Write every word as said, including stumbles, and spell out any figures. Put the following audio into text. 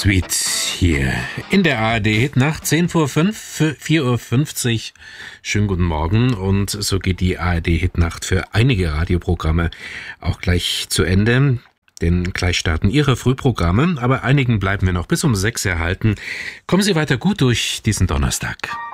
Sweet hier in der A R D Hitnacht, zehn vor fünf, vier Uhr fünfzig. Schönen guten Morgen, und so geht die A R D Hitnacht für einige Radioprogramme auch gleich zu Ende. Denn gleich starten Ihre Frühprogramme, aber einigen bleiben wir noch bis um sechs erhalten. Kommen Sie weiter gut durch diesen Donnerstag.